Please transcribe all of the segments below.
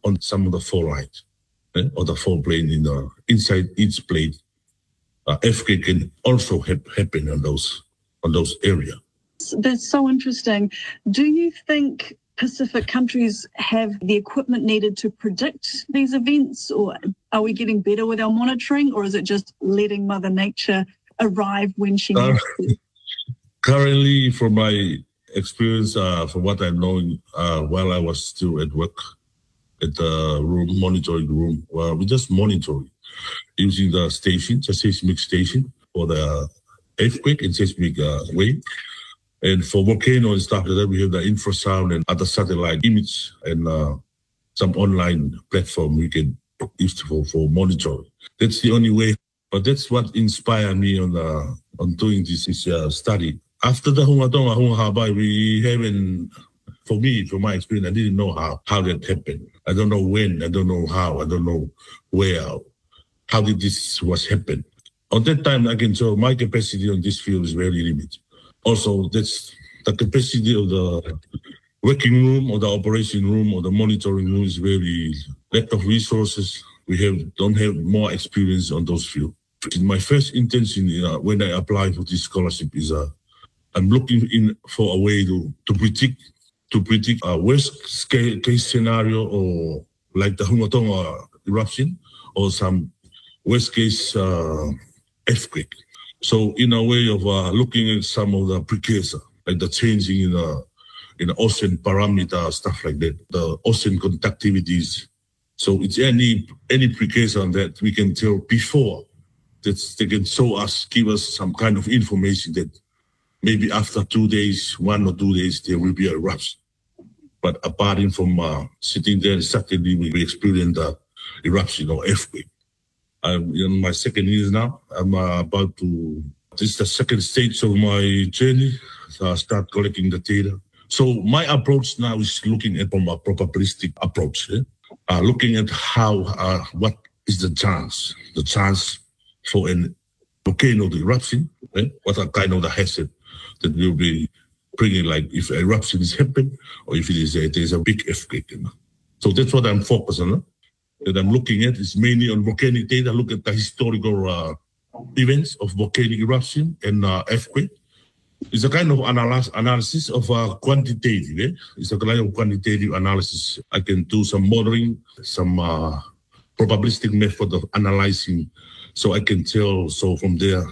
on some of the fault lines or the fault plane inside each plate. Earthquake can also happen on those areas. That's so interesting. Do you think Pacific countries have the equipment needed to predict these events, or are we getting better with our monitoring, or is it just letting Mother Nature arrive when she needs to? Currently, from my experience, from what I know, while I was still at work at the monitoring room, we just monitor using the seismic station for the earthquake and seismic wave. And for volcano and stuff like that, we have the infrasound and other satellite image and some online platform we can use for monitoring. That's the only way. But that's what inspired me on doing this study. After the Hungatonga Hungahabai, we haven't, for me, from my experience, I didn't know how that happened. I don't know when, I don't know how, I don't know where, how did this was happen. On that time, I can tell my capacity on this field is very limited. Also, that's the capacity of the working room or the operation room or the monitoring room is very lack of resources. We don't have more experience on those fields. My first intention when I apply for this scholarship is I'm looking for a way to predict a worst case scenario, or like the Hungatonga eruption or some worst case earthquake. So in a way of looking at some of the precursor, like the changing in the ocean parameter, stuff like that, the ocean conductivities. So it's any precursor on that we can tell before that they can show us, give us some kind of information that maybe after 2 days, 1 or 2 days, there will be a eruption. But apart from sitting there, suddenly we experience the eruption or earthquake. I'm in my second year now. I'm about to, this is the second stage of my journey. So I start collecting the data. So my approach now is looking at from a probabilistic approach. Looking at what is the chance for an volcano eruption. What are kind of the hazard that will be bringing, like if an eruption is happening or if there's a big earthquake. So that's what I'm focused on. That I'm looking at is mainly on volcanic data, look at the historical events of volcanic eruption and earthquake. It's a kind of analysis of quantitative. It's a kind of quantitative analysis. I can do some modeling, some probabilistic method of analyzing, so I can tell. So from there,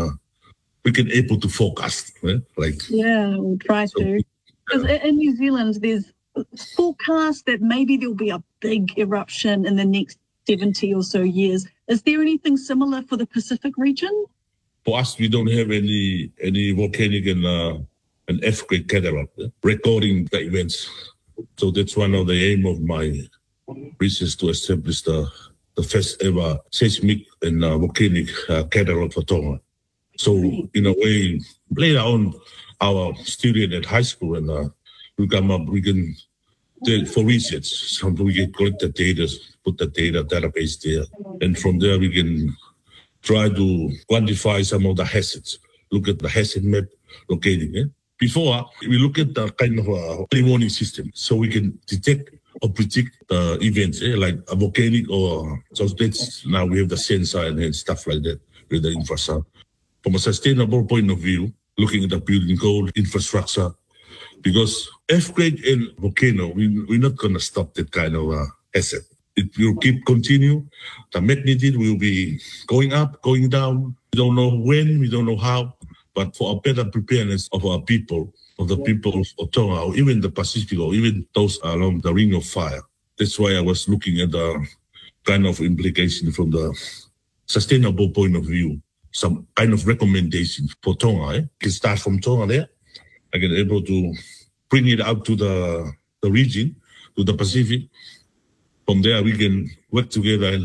we can able to forecast. Yeah, we'll try to. Because in New Zealand, there's forecast that maybe there'll be a big eruption in the next 70 or so years. Is there anything similar for the Pacific region? For us, we don't have any volcanic and earthquake catalog recording the events. So that's one of the aim of my research, to establish the first ever seismic and volcanic catalog for Tonga. So in a way, later on, our student at high school and we can for research. So we can collect the data, put the database there, and from there we can try to quantify some of the hazards. Look at the hazard map locating. Before we look at the kind of early warning system, so we can detect or predict the events, like a volcanic or so. That's now we have the sensor and stuff like that with the infrasound. From a sustainable point of view, looking at the building code, infrastructure. Because earthquake and volcano, we're not going to stop that kind of asset. It will continue. The magnitude will be going up, going down. We don't know when, we don't know how, but for a better preparedness of our people, of the people of Tonga, or even the Pacific, or even those along the Ring of Fire. That's why I was looking at the kind of implication from the sustainable point of view, some kind of recommendation for Tonga. You can start from Tonga there. I can able to bring it out to the region, to the Pacific. From there, we can work together in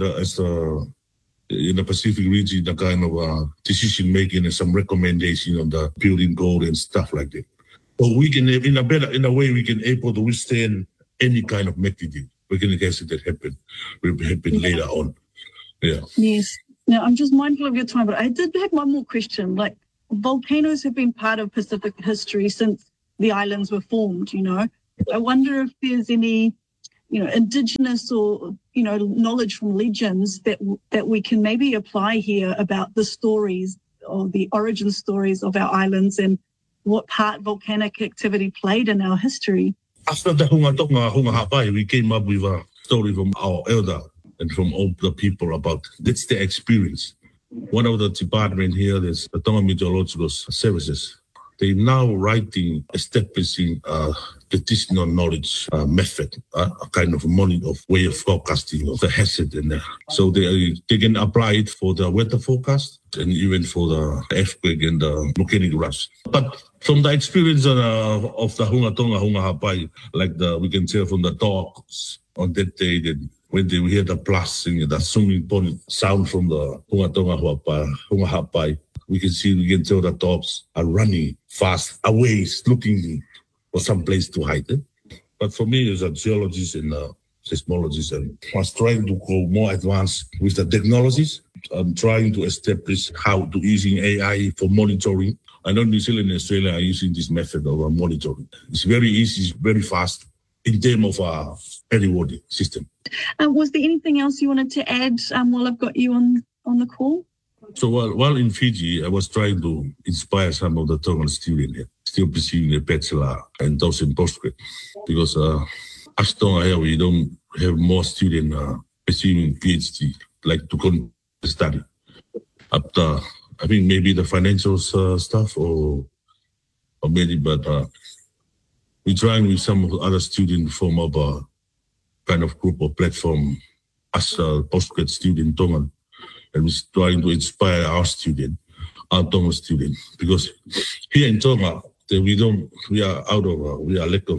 the Pacific region, the kind of decision making and some recommendation on the building code and stuff like that. So we can, in a way, we can able to withstand any kind of magnitude. We can guess that will happen later on. Yeah. Yes. Now I'm just mindful of your time, but I did have one more question. Like, volcanoes have been part of Pacific history since the islands were formed, I wonder if there's any indigenous or, knowledge from legends that we can maybe apply here about the stories or the origin stories of our islands and what part volcanic activity played in our history. After the Hunga Hapai, we came up with a story from our elder and from all the people about that's their experience. One of the department here is the Tonga Meteorological Services. They now establishing traditional knowledge method, a kind of way of forecasting of the hazard in there. So they can apply it for the weather forecast and even for the earthquake and the volcanic rush. But from the experience of the Hunga Tonga, Hunga Hapai, we can tell from the talks on that day that when they hear the blasting, the swimming point sound from the Hunga Tonga, Hunga Hapai, we can tell the dogs are running fast away, looking for some place to hide it. But for me, as a geologist and seismologist, I was trying to go more advanced with the technologies. I'm trying to establish how to using AI for monitoring. I know New Zealand and Australia are using this method of monitoring. It's very easy, very fast in terms of a early warning system. Was there anything else you wanted to add while I've got you on the call? So while in Fiji, I was trying to inspire some of the Tongan students here, still pursuing a bachelor and those in postgrad. Because as Tonga here, we don't have more students pursuing PhD, like to continue to study. After, I think maybe the financial stuff or maybe, but we're trying with some of the other students to form up a kind of group or platform as a postgrad student Tongan. And we're trying to inspire our Tonga student, because here in Tonga, we are lack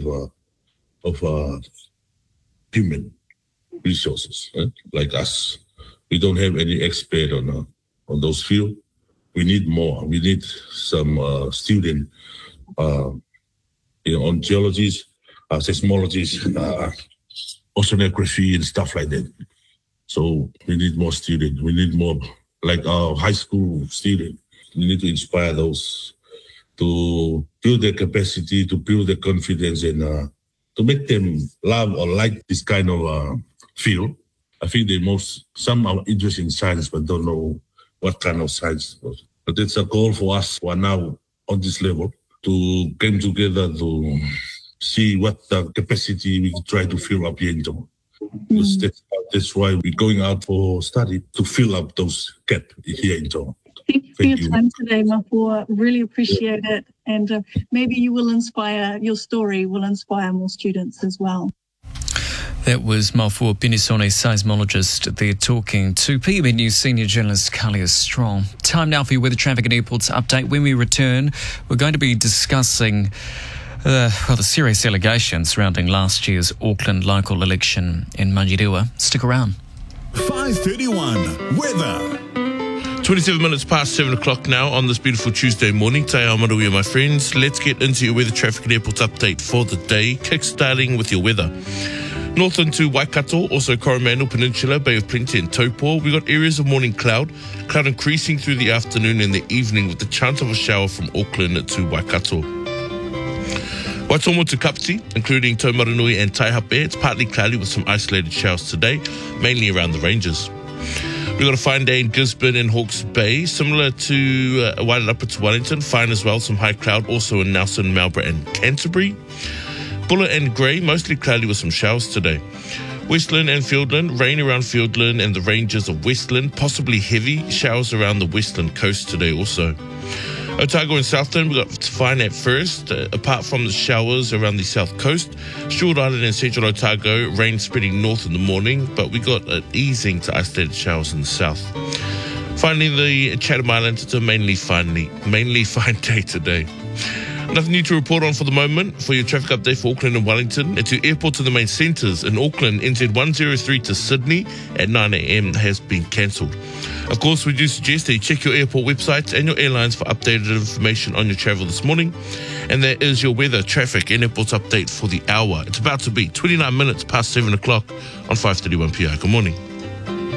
of human resources, like us. We don't have any expert on those fields. We need more. We need some student, on geologies, seismologies, oceanography and stuff like that. So we need more students. We need more, like our high school students. We need to inspire those to build their capacity, to build their confidence, and to make them love or like this kind of field. I think some are interested in science but don't know what kind of science. But it's a goal for us who are now on this level to come together to see what the capacity we can try to fill up here in Tonga. Because that's why we're going out for study, to fill up those gaps here in Tonga. Thank you for your time today, Mafua. Really appreciate it. And maybe your story will inspire more students as well. That was Mafua Pinisone, seismologist. They're talking to PB News senior journalist Kalia Strong. Time now for your weather, traffic and airports update. When we return, we're going to be discussing the serious allegations surrounding last year's Auckland local election in Manurewa. Stick around. 5:31 weather. 27 minutes past 7 o'clock now on this beautiful Tuesday morning. Te ao maruia, my friends. Let's get into your weather, traffic and airports update for the day. Kickstarting with your weather. Northland to Waikato, also Coromandel Peninsula, Bay of Plenty and Taupo. We've got areas of morning cloud increasing through the afternoon and the evening with the chance of a shower from Auckland to Waikato. Waitomo to Kapiti, including Taumarunui and Taihape. It's partly cloudy with some isolated showers today, mainly around the ranges. We've got a fine day in Gisborne and Hawke's Bay, similar to Wairarapa to Wellington. Fine as well, some high cloud also in Nelson, Marlborough and Canterbury. Buller and Grey, mostly cloudy with some showers today. Westland and Fiordland, rain around Fiordland and the ranges of Westland, possibly heavy showers around the Westland coast today also. Otago and Southland, we've got fine at first, apart from the showers around the south coast. Stewart Island and Central Otago, rain spreading north in the morning, but we got an easing to isolated showers in the south. Finally, the Chatham Islands, it's a mainly fine day today. Nothing new to report on for the moment. For your traffic update for Auckland and Wellington, and to airports in the main centres in Auckland, NZ103 to Sydney at 9 a.m. has been cancelled. Of course, we do suggest that you check your airport websites and your airlines for updated information on your travel this morning. And that is your weather, traffic and airports update for the hour. It's about to be 29 minutes past 7 o'clock on 5:31 p.m. Good morning.